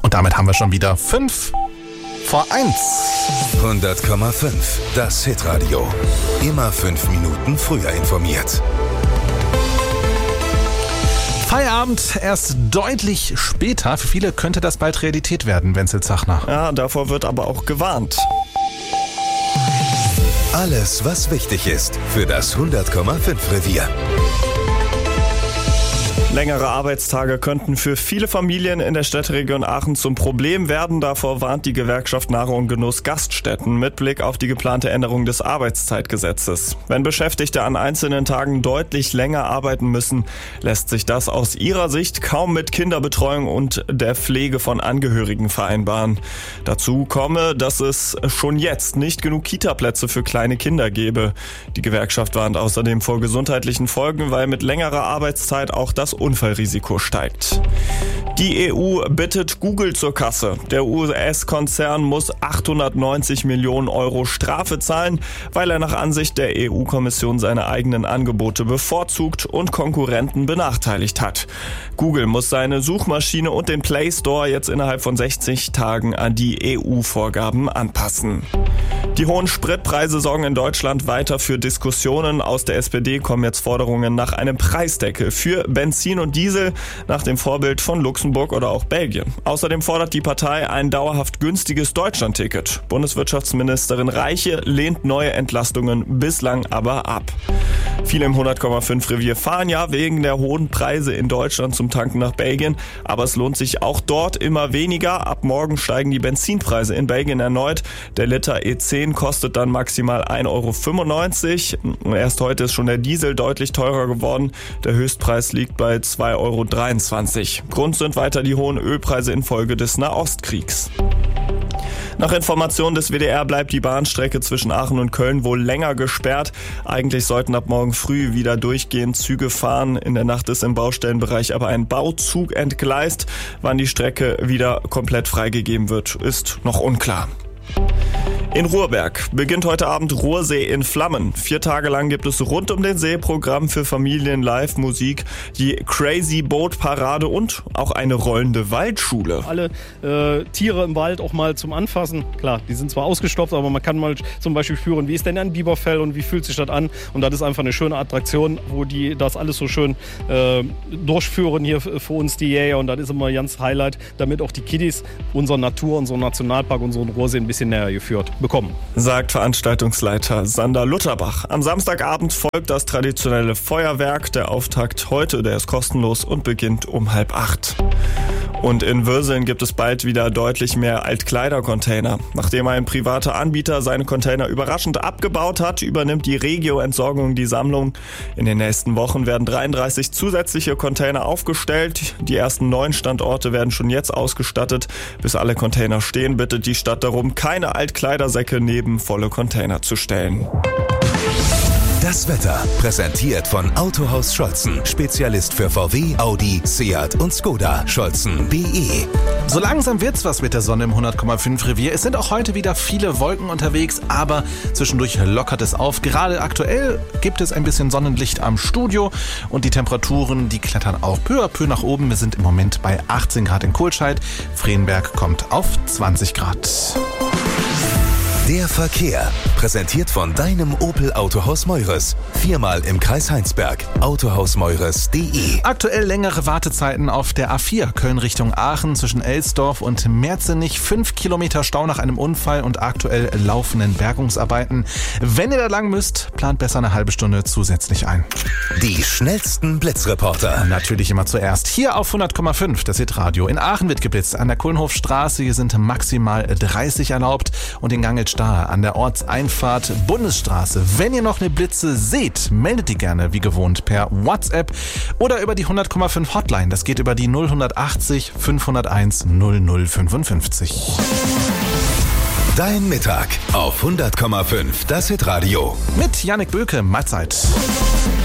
Und damit haben wir schon wieder 5 vor 1. 100,5. Das Hitradio. Immer 5 Minuten früher informiert. Feierabend erst deutlich später. Für viele könnte das bald Realität werden, Wenzel Zachner. Ja, davor wird aber auch gewarnt. Alles, was wichtig ist für das 100,5 Revier. Längere Arbeitstage könnten für viele Familien in der Städteregion Aachen zum Problem werden. Davor warnt die Gewerkschaft Nahrung und Genuss Gaststätten mit Blick auf die geplante Änderung des Arbeitszeitgesetzes. Wenn Beschäftigte an einzelnen Tagen deutlich länger arbeiten müssen, lässt sich das aus ihrer Sicht kaum mit Kinderbetreuung und der Pflege von Angehörigen vereinbaren. Dazu komme, dass es schon jetzt nicht genug Kita-Plätze für kleine Kinder gebe. Die Gewerkschaft warnt außerdem vor gesundheitlichen Folgen, weil mit längerer Arbeitszeit auch das Unfallrisiko steigt. Die EU bittet Google zur Kasse. Der US-Konzern muss 890 Millionen Euro Strafe zahlen, weil er nach Ansicht der EU-Kommission seine eigenen Angebote bevorzugt und Konkurrenten benachteiligt hat. Google muss seine Suchmaschine und den Play Store jetzt innerhalb von 60 Tagen an die EU-Vorgaben anpassen. Die hohen Spritpreise sorgen in Deutschland weiter für Diskussionen. Aus der SPD kommen jetzt Forderungen nach einem Preisdeckel für Benzin und Diesel nach dem Vorbild von Luxemburg oder auch Belgien. Außerdem fordert die Partei ein dauerhaft günstiges Deutschlandticket. Bundeswirtschaftsministerin Reiche lehnt neue Entlastungen bislang aber ab. Viele im 100,5 Revier fahren ja wegen der hohen Preise in Deutschland zum Tanken nach Belgien, aber es lohnt sich auch dort immer weniger. Ab morgen steigen die Benzinpreise in Belgien erneut. Der Liter E10 kostet dann maximal 1,95 €. Erst heute ist schon der Diesel deutlich teurer geworden. Der Höchstpreis liegt bei 2,23 €. Grund sind weiter die hohen Ölpreise infolge des Nahostkriegs. Nach Informationen des WDR bleibt die Bahnstrecke zwischen Aachen und Köln wohl länger gesperrt. Eigentlich sollten ab morgen früh wieder durchgehend Züge fahren. In der Nacht ist im Baustellenbereich aber ein Bauzug entgleist. Wann die Strecke wieder komplett freigegeben wird, ist noch unklar. In Ruhrberg beginnt heute Abend Ruhrsee in Flammen. 4 Tage lang gibt es rund um den See Programm für Familien, Live-Musik, die Crazy Boat Parade und auch eine rollende Waldschule. Alle Tiere im Wald auch mal zum Anfassen. Klar, die sind zwar ausgestopft, aber man kann mal zum Beispiel spüren, wie ist denn ein Biberfell und wie fühlt sich das an. Und das ist einfach eine schöne Attraktion, wo die das alles so schön durchführen hier für uns, die Jäger. Und das ist immer ein ganz Highlight, damit auch die Kiddies unsere Natur, unseren Nationalpark, unseren Ruhrsee ein bisschen näher geführt bekommen. Sagt Veranstaltungsleiter Sander Lutterbach. Am Samstagabend folgt das traditionelle Feuerwerk. Der Auftakt heute, der ist kostenlos und beginnt um 7:30. Und in Würseln gibt es bald wieder deutlich mehr Altkleidercontainer. Nachdem ein privater Anbieter seine Container überraschend abgebaut hat, übernimmt die Regio-Entsorgung die Sammlung. In den nächsten Wochen werden 33 zusätzliche Container aufgestellt. Die ersten 9 Standorte werden schon jetzt ausgestattet. Bis alle Container stehen, bittet die Stadt darum, keine Altkleidersäcke neben volle Container zu stellen. Das Wetter präsentiert von Autohaus Scholzen. Spezialist für VW, Audi, Seat und Skoda. Scholzen.de. So langsam wird's was mit der Sonne im 100,5 Revier. Es sind auch heute wieder viele Wolken unterwegs, aber zwischendurch lockert es auf. Gerade aktuell gibt es ein bisschen Sonnenlicht am Studio und die Temperaturen, die klettern auch peu à peu nach oben. Wir sind im Moment bei 18 Grad in Kohlscheid. Frenberg kommt auf 20 Grad. Der Verkehr, präsentiert von deinem Opel Autohaus Meures. 4-mal im Kreis Heinsberg. Autohausmeures.de. Aktuell längere Wartezeiten auf der A4 Köln Richtung Aachen zwischen Elsdorf und Merzenich. 5 Kilometer Stau nach einem Unfall und aktuell laufenden Bergungsarbeiten. Wenn ihr da lang müsst, plant besser eine halbe Stunde zusätzlich ein. Die schnellsten Blitzreporter. Natürlich immer zuerst hier auf 100,5, das Hitradio. In Aachen wird geblitzt. An der Kohlenhofstraße, hier sind maximal 30 erlaubt und in Gangelstadt an der Ortseinfahrt Bundesstraße. Wenn ihr noch eine Blitze seht, meldet die gerne wie gewohnt per WhatsApp oder über die 100,5 Hotline. Das geht über die 0180 501 0055. Dein Mittag auf 100,5, das Hitradio. Mit Jannik Böke, Mahlzeit.